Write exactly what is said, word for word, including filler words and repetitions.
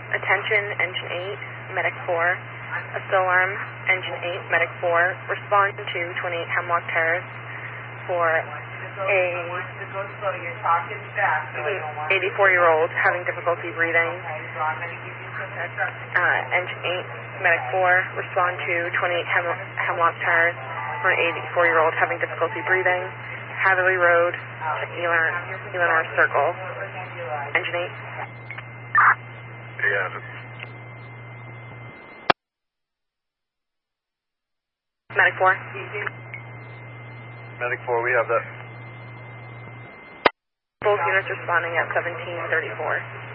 Attention, Engine eight, Medic four. A still alarm, Engine eight, Medic four. Respond to twenty-eight Hemlock Terrace for a eighty-four-year-old having difficulty breathing. Uh, Engine eight, Medic four. Respond to twenty-eight Hem Hemlock Terrace for an eighty-four-year-old having difficulty breathing. Hatherley Road to Eleanor, Eleanor Circle. Engine eight. Yeah. Medic four. Medic four, we have that. Both units responding at seventeen thirty-four.